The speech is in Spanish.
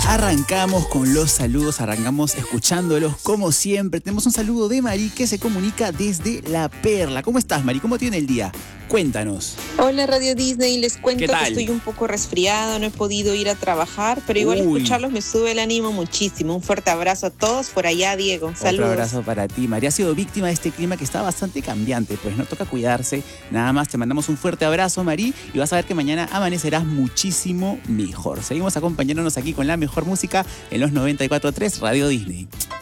Arrancamos con los saludos, arrancamos escuchándolos como siempre. Tenemos un saludo de Mari que se comunica desde La Perla. ¿Cómo estás, Mari? ¿Cómo te viene el día? Cuéntanos. Hola Radio Disney, les cuento ¿Qué que tal? estoy un poco resfriada, no he podido ir a trabajar, pero igual escucharlos me sube el ánimo muchísimo. Un fuerte abrazo a todos por allá, Diego. Saludos. Otro abrazo para ti. Mari ha sido víctima de este clima que está bastante cambiante, pues no toca cuidarse. Nada más te mandamos un fuerte abrazo, Mari, y vas a ver que mañana amanecerás muchísimo mejor. Seguimos acompañándonos aquí con la mejor música en los 94.3 Radio Disney.